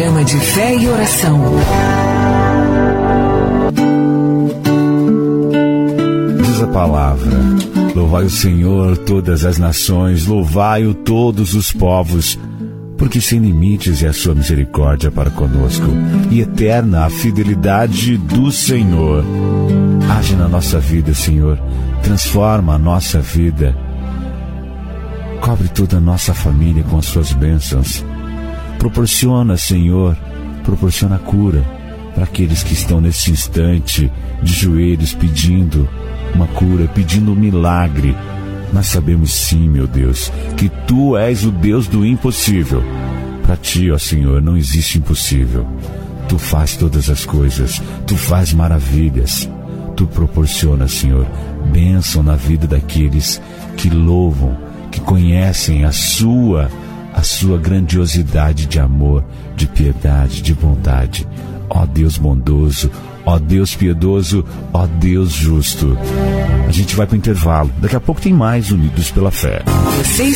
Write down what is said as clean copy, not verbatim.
programa de fé e oração. Diz a palavra: louvai o Senhor todas as nações, louvai-o todos os povos, porque sem limites é a sua misericórdia para conosco, e eterna a fidelidade do Senhor. Age na nossa vida, Senhor, transforma a nossa vida, cobre toda a nossa família com as suas bênçãos. Proporciona, Senhor, proporciona cura para aqueles que estão nesse instante de joelhos pedindo uma cura, pedindo um milagre. Nós sabemos sim, meu Deus, que Tu és o Deus do impossível. Para Ti, ó Senhor, não existe impossível. Tu faz todas as coisas, Tu faz maravilhas. Tu proporciona, Senhor, bênção na vida daqueles que louvam, que conhecem a sua grandiosidade de amor, de piedade, de bondade. Ó Deus bondoso, ó Deus piedoso, ó Deus justo. A gente vai para o intervalo. Daqui a pouco tem mais Unidos pela Fé. Você